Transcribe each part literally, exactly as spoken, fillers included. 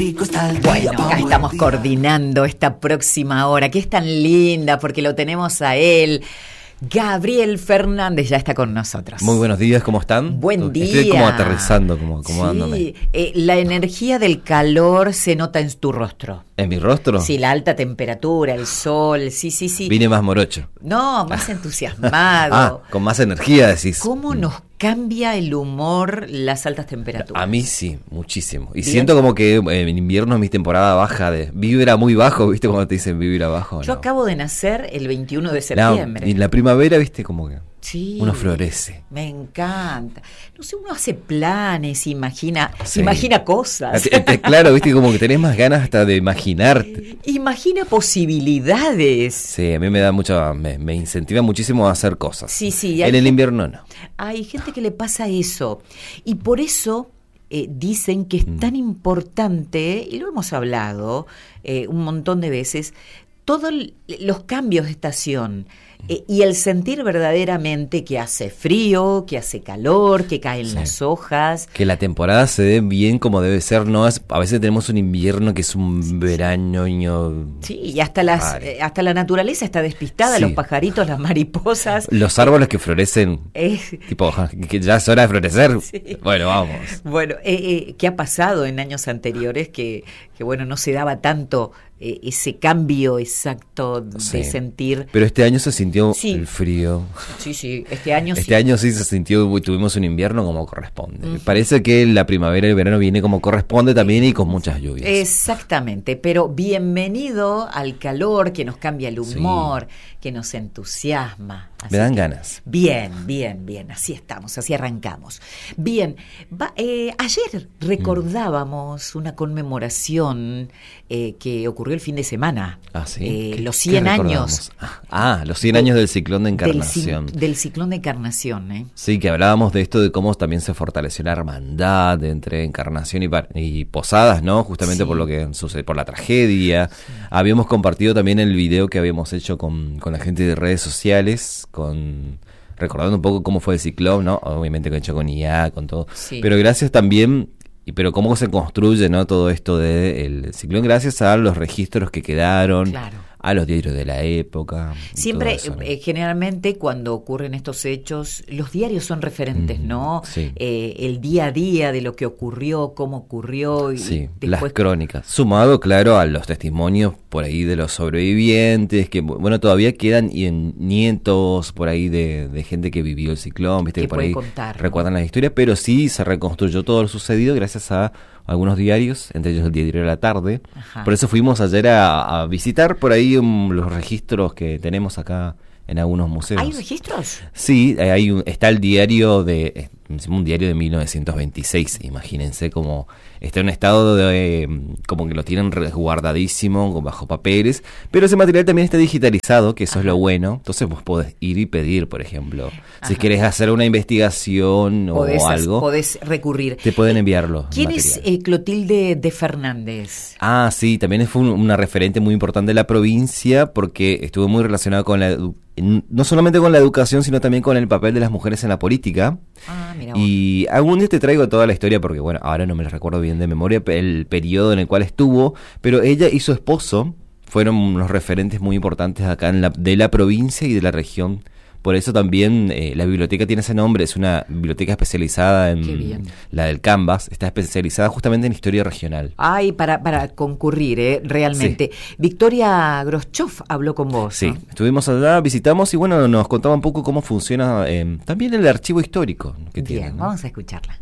rico está el día. Bueno, acá estamos coordinando esta próxima hora, que es tan linda porque lo tenemos a él. Gabriel Fernández ya está con nosotros. Muy buenos días, ¿cómo están? Buen día. Estoy como aterrizando, como acomodándome. Sí, eh, la energía del calor se nota en tu rostro. ¿En mi rostro? Sí, la alta temperatura, el sol, sí, sí, sí. Vine más morocho. No, más entusiasmado. Ah, con más energía decís. ¿Cómo nos cambia el humor las altas temperaturas? A mí sí, muchísimo. Y Bien. siento como que eh, en invierno es mi temporada baja de vibra muy bajo, ¿viste? Cuando te dicen vibra bajo. Yo no. acabo de nacer el veintiuno de No, septiembre. y la primavera, ¿viste? Como que Sí, uno florece. Me encanta. No sé, uno hace planes, imagina, Sí. imagina cosas. Te- te- Claro, ¿viste? Como que tenés más ganas hasta de imaginarte. Imagina posibilidades. Sí, a mí me da mucho, me, me incentiva muchísimo a hacer cosas. Sí, sí. En hay- el invierno no. Hay gente que le pasa eso. Y por eso eh, dicen que es Mm. tan importante, y lo hemos hablado eh, un montón de veces, todos los cambios de estación eh, y el sentir verdaderamente que hace frío, que hace calor, que caen Sí. las hojas. Que la temporada se dé bien como debe ser, ¿no? Es- a veces tenemos un invierno que es un verano. ño- Sí, y hasta las Vale. eh, hasta la naturaleza está despistada, Sí. los pajaritos, las mariposas. Los árboles que florecen, Eh, tipo, que ya es hora de florecer. Sí. Bueno, vamos. Bueno, eh, eh, ¿qué ha pasado en años anteriores que, que bueno, no se daba tanto eh, ese cambio exacto de Sí. sentir? Pero este año se sintió Sí. el frío. Sí, sí, este año Este sí. año sí se sintió, uy, tuvimos un invierno como corresponde. Ujú. Parece que la primavera y el verano viene como corresponde también y con muchas lluvias. Exactamente, pero bienvenido al calor que nos cambia el Sí. humor, que nos entusiasma. Así Me dan que- ganas. Bien, bien, bien, así estamos, así arrancamos. Bien, va- eh, ayer recordábamos una conmemoración eh, que ocurrió el fin de semana. Ah, sí. Eh, ¿Qué- los qué cien años recordamos? Ah, ah, los cien años del ciclón de del, Encarnación. cin- del ciclón de Encarnación. ¿eh? Sí, que hablábamos de esto, de cómo también se fortaleció la hermandad entre Encarnación y, Pa- y Posadas, ¿no? Justamente Sí. por lo que sucede, por la tragedia. Habíamos compartido también el video que habíamos hecho con, con la gente de redes sociales, con recordando un poco cómo fue el ciclón, ¿no? Obviamente con hecho con I A, con todo. Sí. Pero gracias también, y pero cómo se construye, ¿no? Todo esto del ciclón, gracias a los registros que quedaron. Claro. A los diarios de la época. y Siempre, todo eso, ¿no? eh, generalmente, cuando ocurren estos hechos, los diarios son referentes, Mm, ¿no? sí. Eh, el día a día de lo que ocurrió, cómo ocurrió. Y Sí, después, las crónicas. Sumado, claro, a los testimonios por ahí de los sobrevivientes, que, bueno, todavía quedan y en nietos por ahí de, de gente que vivió el ciclón, viste, Que que por puede ahí contar, ¿no? recuerdan las historias, pero sí se reconstruyó todo lo sucedido gracias a algunos diarios, entre ellos el Diario de la Tarde. Ajá. Por eso fuimos ayer a, a visitar por ahí um, los registros que tenemos acá en algunos museos. ¿Hay registros? Sí, hay un, está el diario de, eh, un diario de mil novecientos veintiséis, imagínense como está en un estado de, eh, como que lo tienen resguardadísimo, con bajo papeles, pero ese material también está digitalizado, que eso Ajá. es lo bueno, entonces vos podés ir y pedir, por ejemplo, si Ajá. querés hacer una investigación o Podés, algo, podés recurrir. te pueden enviarlo. ¿Quién el es material. eh, Clotilde de Fernández? Ah, sí, también fue un- una referente muy importante de la provincia porque estuvo muy relacionada con la edu- no solamente con la educación, sino también con el papel de las mujeres en la política. Ah, mira vos. Y algún día te traigo toda la historia porque, bueno, ahora no me la recuerdo bien de memoria el periodo en el cual estuvo, pero ella y su esposo fueron unos referentes muy importantes acá en la, de la provincia y de la región. Por eso también eh, la biblioteca tiene ese nombre, es una biblioteca especializada Qué en bien. la del Canvas, está especializada justamente en historia regional. Ay, para, para concurrir, ¿eh? Realmente. Victoria Groschoff habló con vos, Sí, ¿no? estuvimos allá, visitamos y bueno, nos contaba un poco cómo funciona eh, también el archivo histórico que Bien, tienen, ¿no? vamos a escucharla.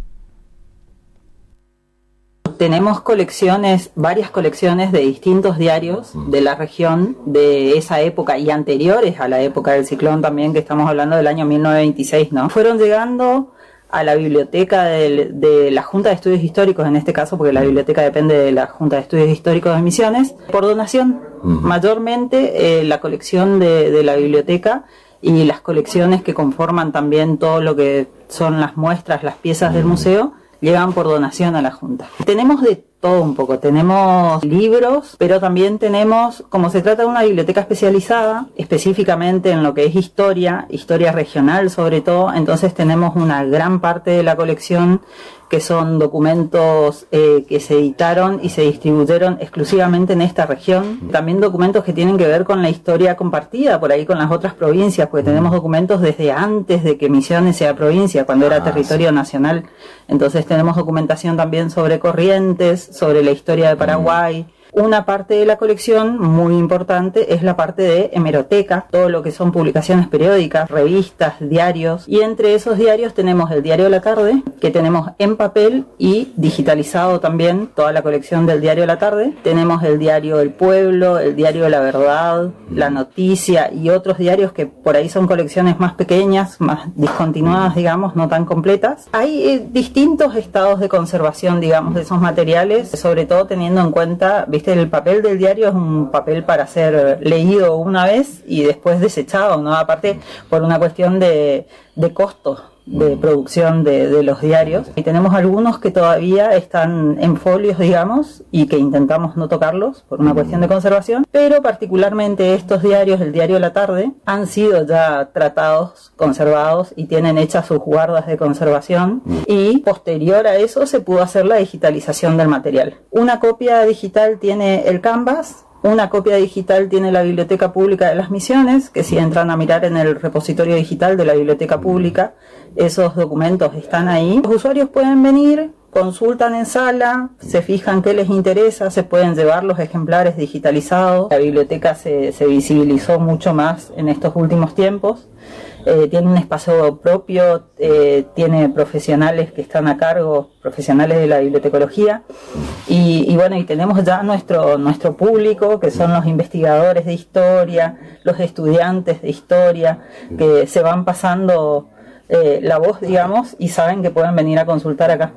Tenemos colecciones, varias colecciones de distintos diarios de la región de esa época y anteriores a la época del ciclón también, que estamos hablando del año mil novecientos veintiséis, ¿no? Fueron llegando a la biblioteca del- de la Junta de Estudios Históricos, en este caso, porque la biblioteca depende de la Junta de Estudios Históricos de Misiones, por donación. Mayormente eh, la colección de, de la biblioteca y las colecciones que conforman también todo lo que son las muestras, las piezas del museo, llegan por donación a la Junta. Tenemos de todo un poco, tenemos libros, pero también tenemos, como se trata de una biblioteca especializada, específicamente en lo que es historia, historia regional sobre todo, entonces tenemos una gran parte de la colección que son documentos eh, que se editaron y se distribuyeron exclusivamente en esta región. También documentos que tienen que ver con la historia compartida por ahí con las otras provincias, porque tenemos documentos desde antes de que Misiones sea provincia, cuando era ah, territorio sí. nacional. Entonces tenemos documentación también sobre Corrientes, sobre la historia de Paraguay. Una parte de la colección muy importante es la parte de hemeroteca, todo lo que son publicaciones periódicas, revistas, diarios, y entre esos diarios tenemos el Diario de la Tarde, que tenemos en papel y digitalizado también, toda la colección del Diario de la Tarde. Tenemos el Diario El Pueblo, el Diario La Verdad, La Noticia y otros diarios que por ahí son colecciones más pequeñas, más discontinuadas, digamos, no tan completas. Hay eh, distintos estados de conservación, digamos, de esos materiales, sobre todo teniendo en cuenta, ¿viste? El papel del diario es un papel para ser leído una vez y después desechado, ¿no? Aparte, por una cuestión de, de costo de producción de, de los diarios. Y tenemos algunos que todavía están en folios, digamos, y que intentamos no tocarlos por una cuestión de conservación, pero particularmente estos diarios, el Diario de la Tarde, han sido ya tratados, conservados y tienen hechas sus guardas de conservación, y posterior a eso se pudo hacer la digitalización del material. Una copia digital tiene el Canvas, una copia digital tiene la Biblioteca Pública de las Misiones, que si entran a mirar en el repositorio digital de la Biblioteca Pública, esos documentos están ahí. Los usuarios pueden venir, consultan en sala, se fijan qué les interesa, se pueden llevar los ejemplares digitalizados. La biblioteca se, se visibilizó mucho más en estos últimos tiempos. Eh, tiene un espacio propio, eh, tiene profesionales que están a cargo, profesionales de la bibliotecología, y, y bueno, y tenemos ya nuestro, nuestro público, que son los investigadores de historia, los estudiantes de historia, que se van pasando eh, la voz, digamos, y saben que pueden venir a consultar acá.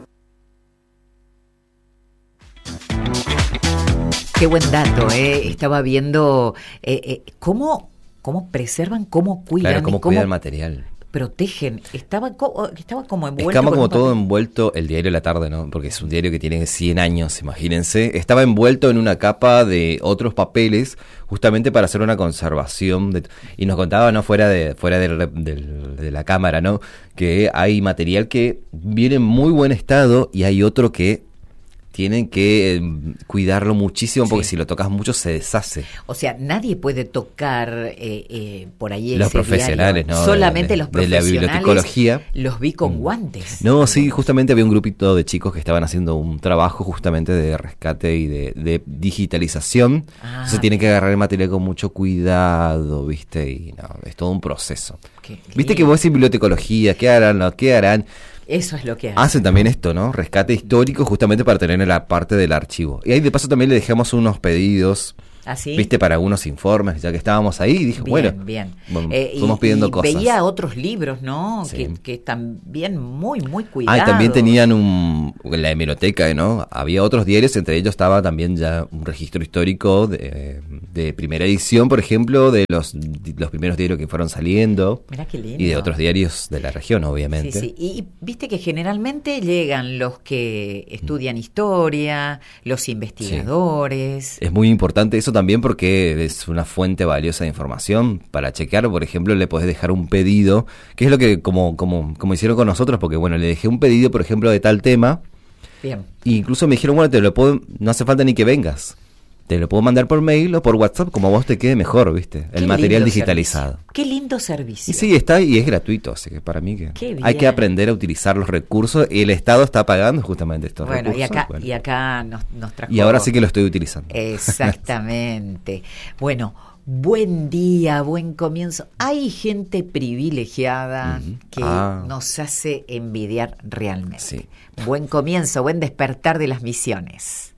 Qué buen dato, ¿eh? Estaba viendo eh, eh, cómo... cómo preservan, cómo cuidan, claro, cómo, cómo cuidan el material, protegen. Estaba, co estaba como envuelto. Estaba como todo envuelto, el Diario de la Tarde, ¿no? Porque es un diario que tiene cien años, imagínense. Estaba envuelto en una capa de otros papeles, justamente para hacer una conservación. De, y nos contaba, ¿no? Fuera de fuera de, de, de la cámara, ¿no? Que hay material que viene en muy buen estado y hay otro que tienen que eh, cuidarlo muchísimo, porque sí. si lo tocas mucho se deshace. O sea, nadie puede tocar eh, eh, por ahí ese los profesionales, diario. ¿no? Solamente de, los profesionales. De la bibliotecología. Los vi con mm. guantes. No, sí, justamente había un grupito de chicos que estaban haciendo un trabajo justamente de rescate y de, de digitalización. Ah, Entonces tienen que agarrar el material con mucho cuidado, ¿viste? Y no, es todo un proceso. Qué, qué ¿Viste bien. Que vos decís bibliotecología? ¿Qué harán? No, ¿qué harán? Eso es lo que hacen. Hacen también esto, ¿no? Rescate histórico, justamente para tener la parte del archivo. Y ahí de paso también le dejamos unos pedidos, ¿ah, sí? viste, para algunos informes, ya que estábamos ahí, y dije, bien, bueno, bien. Bueno, eh, fuimos y, pidiendo y cosas. Veía otros libros, ¿no? Sí. Que, que están bien, muy, muy cuidados. Ah, y también tenían un, en la hemeroteca, ¿no? Había otros diarios, entre ellos estaba también ya un registro histórico de, de primera edición, por ejemplo, de los, los primeros diarios que fueron saliendo. Mirá qué lindo. Y de otros diarios de la región, obviamente. Sí, sí. Y, y viste que generalmente llegan los que estudian historia, los investigadores. Sí. Es muy importante eso también, porque es una fuente valiosa de información para chequear. Por ejemplo, le podés dejar un pedido, que es lo que como como como hicieron con nosotros, porque bueno, le dejé un pedido, por ejemplo, de tal tema. Bien. E incluso me dijeron, bueno, te lo puedo, no hace falta ni que vengas. Te lo puedo mandar por mail o por WhatsApp, como a vos te quede mejor, ¿viste? El Qué material digitalizado. Servicio. Qué lindo servicio. Y sí, está y es gratuito, así que para mí que hay que aprender a utilizar los recursos, y el Estado está pagando justamente estos bueno, recursos. Y acá, bueno, y acá nos, nos trajo... Y ahora sí que lo estoy utilizando. Exactamente. Bueno, buen día, buen comienzo. Hay gente privilegiada uh-huh. que ah. nos hace envidiar realmente. Sí. Buen comienzo, buen despertar de las misiones.